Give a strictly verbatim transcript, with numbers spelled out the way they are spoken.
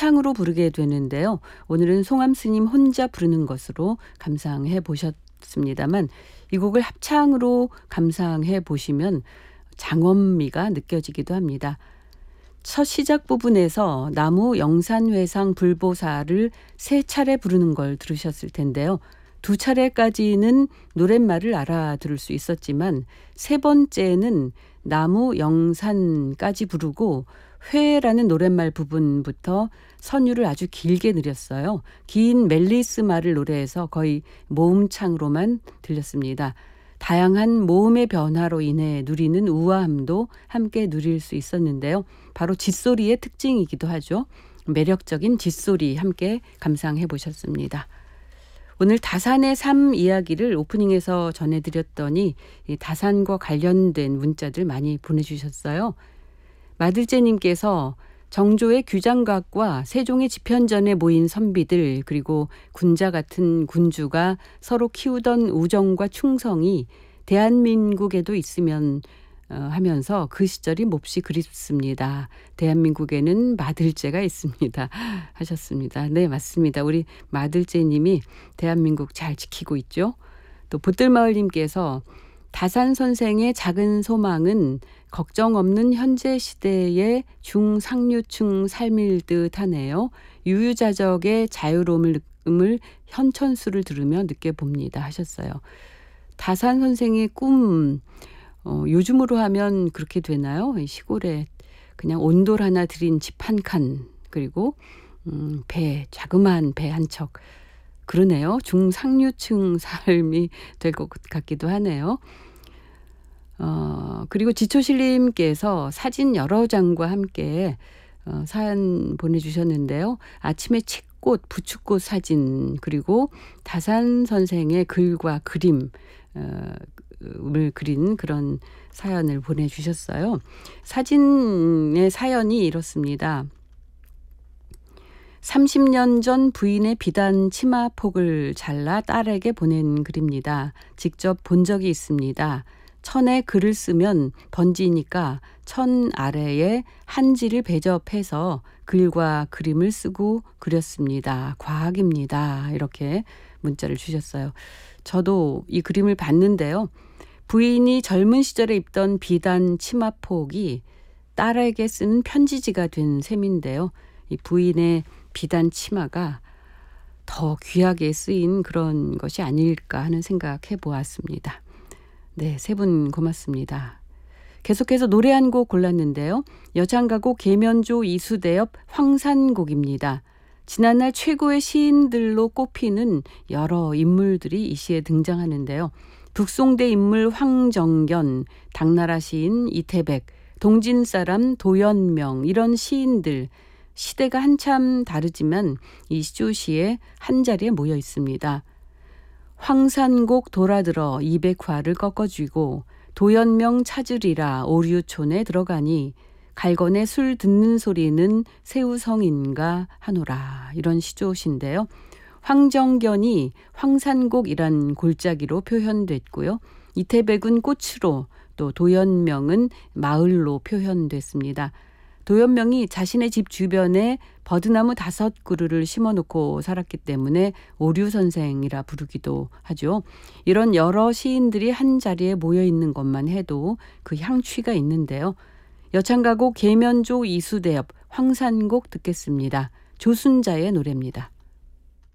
합창으로 부르게 되는데요. 오늘은 송암 스님 혼자 부르는 것으로 감상해 보셨습니다만 이 곡을 합창으로 감상해 보시면 장엄미가 느껴지기도 합니다. 첫 시작 부분에서 나무 영산회상 불보사를 세 차례 부르는 걸 들으셨을 텐데요. 두 차례까지는 노랫말을 알아들을 수 있었지만 세 번째는 나무 영산까지 부르고 회라는 노랫말 부분부터 선율을 아주 길게 느렸어요. 긴 멜리스 말을 노래해서 거의 모음창으로만 들렸습니다. 다양한 모음의 변화로 인해 누리는 우아함도 함께 누릴 수 있었는데요. 바로 짖소리의 특징이기도 하죠. 매력적인 짖소리 함께 감상해 보셨습니다. 오늘 다산의 삶 이야기를 오프닝에서 전해드렸더니 이 다산과 관련된 문자들 많이 보내주셨어요. 마들제님께서 정조의 규장각과 세종의 집현전에 모인 선비들 그리고 군자 같은 군주가 서로 키우던 우정과 충성이 대한민국에도 있으면 어, 하면서 그 시절이 몹시 그립습니다. 대한민국에는 마들제가 있습니다. 하셨습니다. 네, 맞습니다. 우리 마들제님이 대한민국 잘 지키고 있죠. 또 보뜰마을님께서 다산 선생의 작은 소망은 걱정 없는 현재 시대의 중상류층 삶일 듯 하네요. 유유자적의 자유로움을 현천수를 들으며 느껴봅니다. 하셨어요. 다산 선생의 꿈, 어, 요즘으로 하면 그렇게 되나요? 시골에 그냥 온돌 하나 들인 집 한 칸, 그리고 음, 배, 자그마한 배 한 척. 그러네요. 중상류층 삶이 될 것 같기도 하네요. 어, 그리고 지초실님께서 사진 여러 장과 함께 어, 사연 보내주셨는데요. 아침에 칡꽃, 부축꽃 사진, 그리고 다산 선생의 글과 그림, 어, 을 그린 그런 사연을 보내주셨어요. 사진의 사연이 이렇습니다. 삼십 년 전 부인의 비단 치마폭을 잘라 딸에게 보낸 글입니다. 직접 본 적이 있습니다. 천에 글을 쓰면 번지니까 천 아래에 한지를 배접해서 글과 그림을 쓰고 그렸습니다. 과학입니다. 이렇게 문자를 주셨어요. 저도 이 그림을 봤는데요. 부인이 젊은 시절에 입던 비단 치마폭이 딸에게 쓴 편지지가 된 셈인데요. 이 부인의 비단 치마가 더 귀하게 쓰인 그런 것이 아닐까 하는 생각해 보았습니다. 네, 세 분 고맙습니다. 계속해서 노래 한 곡 골랐는데요. 여장가곡 계면조 이수대엽 황산곡입니다. 지난날 최고의 시인들로 꼽히는 여러 인물들이 이 시에 등장하는데요. 북송대 인물 황정견, 당나라 시인 이태백, 동진사람 도연명 이런 시인들, 시대가 한참 다르지만 이 시조시에 한자리에 모여 있습니다. 황산곡 돌아들어 이백화를 꺾어쥐고 도연명 찾으리라 오류촌에 들어가니 갈건의 술 듣는 소리는 새우성인가 하노라. 이런 시조시인데요. 황정견이 황산곡이란 골짜기로 표현됐고요. 이태백은 꽃으로, 또 도연명은 마을로 표현됐습니다. 도연명이 자신의 집 주변에 버드나무 다섯 그루를 심어놓고 살았기 때문에 오류선생이라 부르기도 하죠. 이런 여러 시인들이 한자리에 모여있는 것만 해도 그 향취가 있는데요. 여창가곡 계면조 이수대엽 황산곡 듣겠습니다. 조순자의 노래입니다.